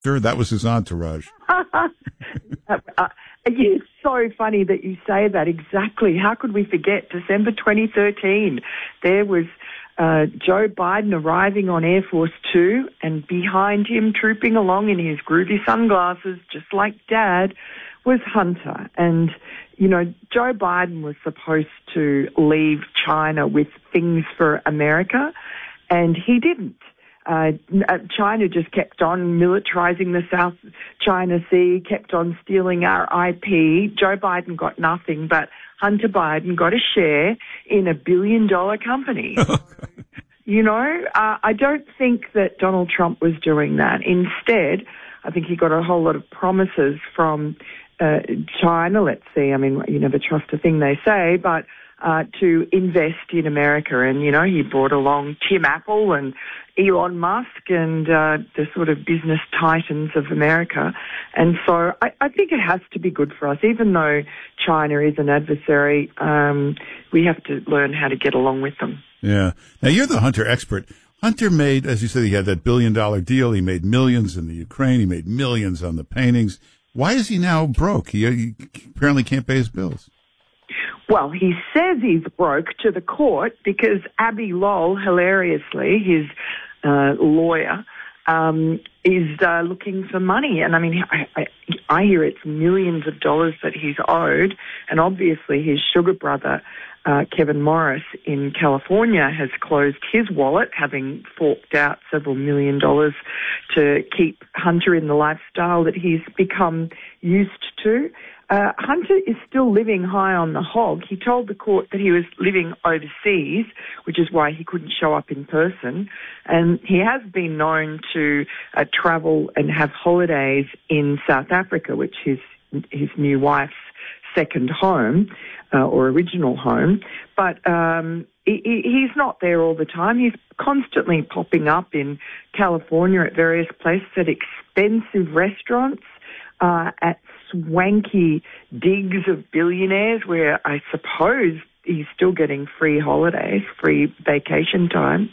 Sure, that was his entourage. It's so funny that you say that. Exactly. How could we forget? December 2013, there was Joe Biden arriving on Air Force Two, and behind him, trooping along in his groovy sunglasses, just like Dad, was Hunter. And, you know, Joe Biden was supposed to leave China with things for America, and he didn't. China just kept on militarizing the South China Sea, kept on stealing our IP. Joe Biden got nothing, but Hunter Biden got a share in $1 billion company. You know, I don't think that Donald Trump was doing that. Instead, I think he got a whole lot of promises from China, let's see. I mean, you never trust a thing they say, but to invest in America. And, you know, he brought along Tim Apple and Elon Musk and the sort of business titans of America. And so I think it has to be good for us. Even though China is an adversary, we have to learn how to get along with them. Yeah. Now, you're the Hunter expert. Hunter made, as you said, he had that $1 billion deal. He made millions in the Ukraine. He made millions on the paintings. Why is he now broke? He apparently can't pay his bills. Well, he says he's broke to the court because Abby Lowell, hilariously, his lawyer, is looking for money. And I mean, I hear it's millions of dollars that he's owed. And obviously his sugar brother, Kevin Morris in California, has closed his wallet, having forked out several $1 million to keep Hunter in the lifestyle that he's become used to. Hunter is still living high on the hog. He told the court that he was living overseas, which is why he couldn't show up in person. And he has been known to travel and have holidays in South Africa, which is his new wife's second home, or original home. But he's not there all the time. He's constantly popping up in California at various places, at expensive restaurants, at swanky digs of billionaires where I suppose he's still getting free holidays, free vacation time.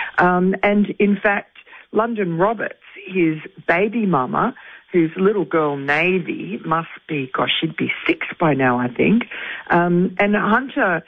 And in fact, London Roberts, his baby mama, whose little girl Navy must be, gosh, she'd be 6 by now, I think. And Hunter,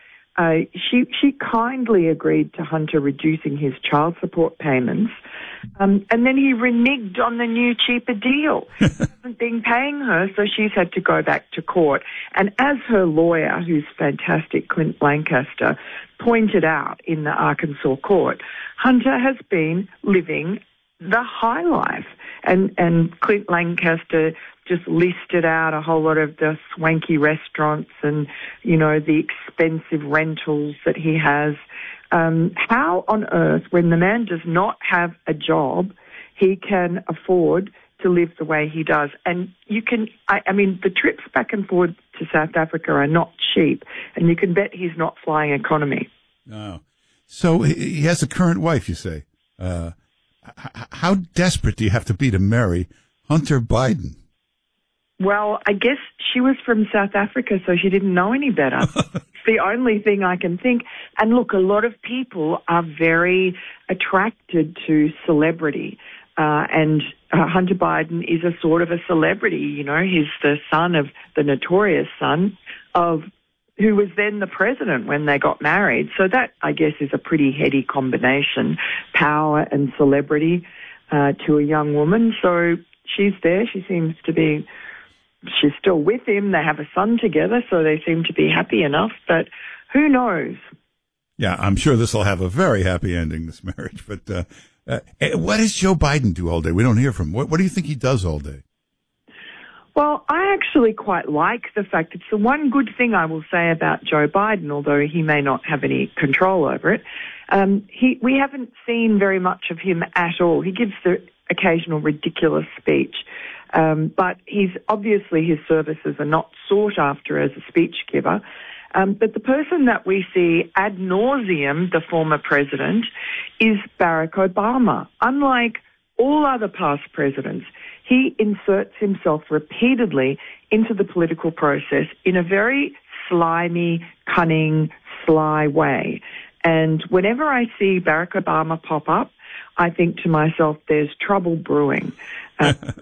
she kindly agreed to Hunter reducing his child support payments. And then he reneged on the new, cheaper deal. He hasn't been paying her, so she's had to go back to court. And as her lawyer, who's fantastic, Clint Lancaster, pointed out in the Arkansas court, Hunter has been living the high life. And Clint Lancaster just listed out a whole lot of the swanky restaurants and, you know, the expensive rentals that he has. How on earth, when the man does not have a job, he can afford to live the way he does? And you can, I mean, the trips back and forth to South Africa are not cheap, and you can bet he's not flying economy. No. So he has a current wife, you say. How desperate do you have to be to marry Hunter Biden? Well, I guess she was from South Africa, so she didn't know any better. It's the only thing I can think. And look, a lot of people are very attracted to celebrity. And Hunter Biden is a sort of a celebrity, you know. He's the son of the notorious son of who was then the president when they got married. So that, I guess, is a pretty heady combination, power and celebrity to a young woman. So she's there. She seems to be, she's still with him. They have a son together, so they seem to be happy enough. But who knows? Yeah, I'm sure this will have a very happy ending, this marriage. But what does Joe Biden do all day? We don't hear from him. What do you think he does all day? Well, I actually quite like the fact, it's the one good thing I will say about Joe Biden, although he may not have any control over it. We haven't seen very much of him at all. He gives the occasional ridiculous speech, but he's obviously his services are not sought after as a speech giver. But the person that we see ad nauseum, the former president, is Barack Obama. Unlike all other past presidents, he inserts himself repeatedly into the political process in a very slimy, cunning, sly way. And whenever I see Barack Obama pop up, I think to myself, there's trouble brewing.